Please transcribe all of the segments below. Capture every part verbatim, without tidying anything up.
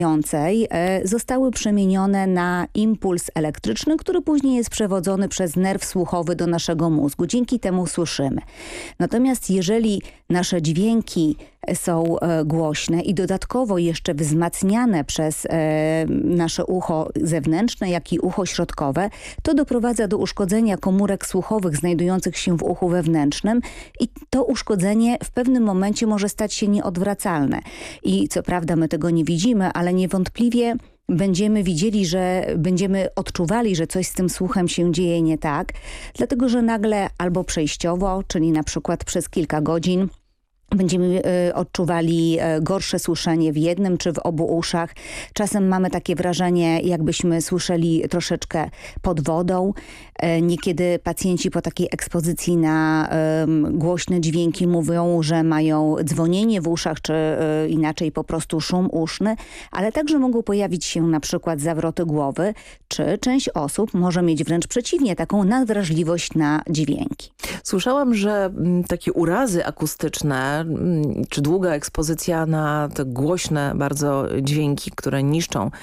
zostały przemienione na impuls elektryczny, który później jest przewodzony przez nerw słuchowy do naszego mózgu. Dzięki temu słyszymy. Natomiast jeżeli nasze dźwięki są głośne i dodatkowo jeszcze wzmacniane przez nasze ucho zewnętrzne, jak i ucho środkowe, to doprowadza do uszkodzenia komórek słuchowych znajdujących się w uchu wewnętrznym i to uszkodzenie w pewnym momencie może stać się nieodwracalne. I co prawda my tego nie widzimy, ale niewątpliwie będziemy widzieli, że będziemy odczuwali, że coś z tym słuchem się dzieje nie tak, dlatego że nagle albo przejściowo, czyli na przykład przez kilka godzin, będziemy y, odczuwali y, gorsze słyszenie w jednym czy w obu uszach. Czasem mamy takie wrażenie, jakbyśmy słyszeli troszeczkę pod wodą. Y, niekiedy pacjenci po takiej ekspozycji na y, głośne dźwięki mówią, że mają dzwonienie w uszach, czy y, inaczej po prostu szum uszny, ale także mogą pojawić się na przykład zawroty głowy, czy część osób może mieć wręcz przeciwnie, taką nadwrażliwość na dźwięki. Słyszałam, że m, takie urazy akustyczne czy długa ekspozycja na te głośne bardzo dźwięki, które niszczą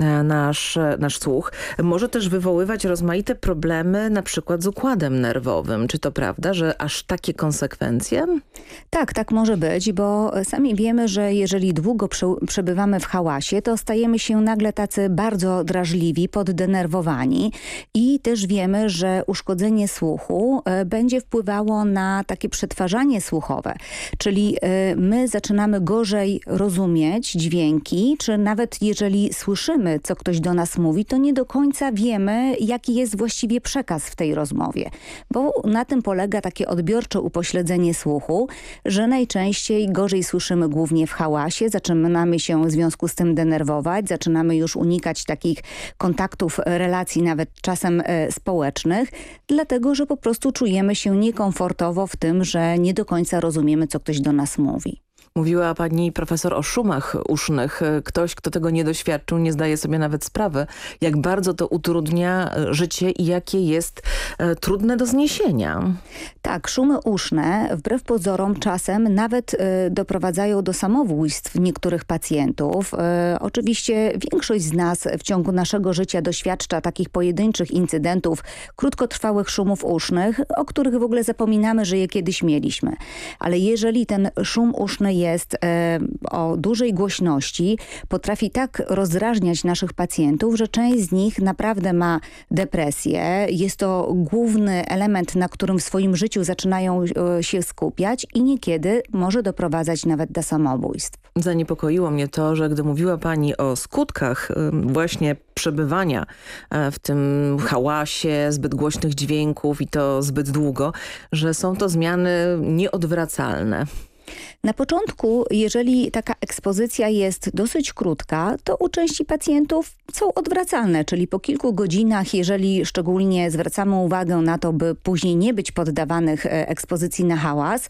nasz, nasz słuch, może też wywoływać rozmaite problemy, na przykład z układem nerwowym. Czy to prawda, że aż takie konsekwencje? Tak, tak może być, bo sami wiemy, że jeżeli długo przebywamy w hałasie, to stajemy się nagle tacy bardzo drażliwi, poddenerwowani i też wiemy, że uszkodzenie słuchu będzie wpływało na takie przetwarzanie słuchowe, czyli Czyli my zaczynamy gorzej rozumieć dźwięki, czy nawet jeżeli słyszymy, co ktoś do nas mówi, to nie do końca wiemy, jaki jest właściwie przekaz w tej rozmowie. Bo na tym polega takie odbiorcze upośledzenie słuchu, że najczęściej gorzej słyszymy głównie w hałasie, zaczynamy się w związku z tym denerwować, zaczynamy już unikać takich kontaktów, relacji nawet czasem e, społecznych, dlatego że po prostu czujemy się niekomfortowo w tym, że nie do końca rozumiemy, co ktoś do nas mówi. Mówiła pani profesor o szumach usznych. Ktoś, kto tego nie doświadczył, nie zdaje sobie nawet sprawy, jak bardzo to utrudnia życie i jakie jest e, trudne do zniesienia. Tak, szumy uszne wbrew pozorom czasem nawet e, doprowadzają do samobójstw niektórych pacjentów. E, oczywiście większość z nas w ciągu naszego życia doświadcza takich pojedynczych incydentów, krótkotrwałych szumów usznych, o których w ogóle zapominamy, że je kiedyś mieliśmy. Ale jeżeli ten szum uszny jest e, o dużej głośności, potrafi tak rozdrażniać naszych pacjentów, że część z nich naprawdę ma depresję. Jest to główny element, na którym w swoim życiu zaczynają e, się skupiać i niekiedy może doprowadzać nawet do samobójstw. Zaniepokoiło mnie to, że gdy mówiła pani o skutkach e, właśnie przebywania e, w tym hałasie, zbyt głośnych dźwięków i to zbyt długo, że są to zmiany nieodwracalne. Na początku, jeżeli taka ekspozycja jest dosyć krótka, to u części pacjentów są odwracalne, czyli po kilku godzinach, jeżeli szczególnie zwracamy uwagę na to, by później nie być poddawanych ekspozycji na hałas,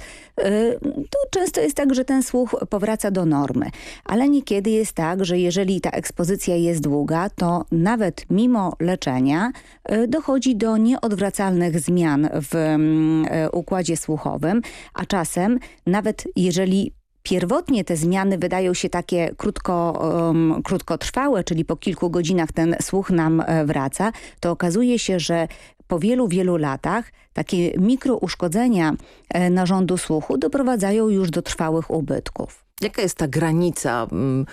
to często jest tak, że ten słuch powraca do normy. Ale niekiedy jest tak, że jeżeli ta ekspozycja jest długa, to nawet mimo leczenia dochodzi do nieodwracalnych zmian w układzie słuchowym, a czasem nawet jeżeli pierwotnie te zmiany wydają się takie krótko, um, krótkotrwałe, czyli po kilku godzinach ten słuch nam wraca, to okazuje się, że po wielu, wielu latach takie mikrouszkodzenia narządu słuchu doprowadzają już do trwałych ubytków. Jaka jest ta granica,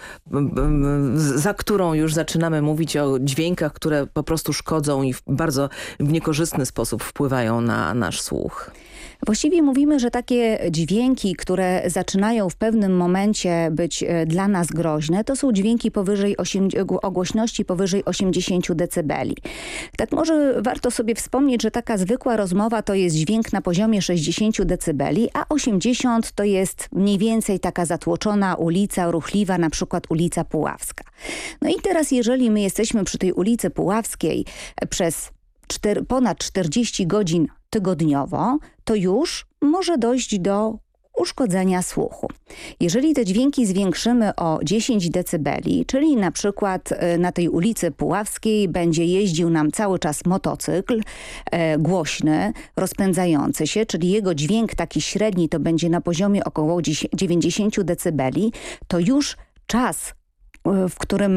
za którą już zaczynamy mówić o dźwiękach, które po prostu szkodzą i w bardzo w niekorzystny sposób wpływają na nasz słuch? Właściwie mówimy, że takie dźwięki, które zaczynają w pewnym momencie być dla nas groźne, to są dźwięki powyżej osiem, o głośności powyżej osiemdziesięciu decybeli. Tak może warto sobie wspomnieć, że taka zwykła rozmowa to jest dźwięk na poziomie sześćdziesięciu decybeli, a osiemdziesiąt to jest mniej więcej taka zatłoczona ulica, ruchliwa, na przykład ulica Puławska. No i teraz jeżeli my jesteśmy przy tej ulicy Puławskiej przez cztery, ponad czterdzieści godzin tygodniowo, to już może dojść do uszkodzenia słuchu. Jeżeli te dźwięki zwiększymy o dziesięć decybeli, czyli na przykład na tej ulicy Puławskiej będzie jeździł nam cały czas motocykl e, głośny, rozpędzający się, czyli jego dźwięk taki średni to będzie na poziomie około dziewięćdziesięciu decybeli, to już czas w którym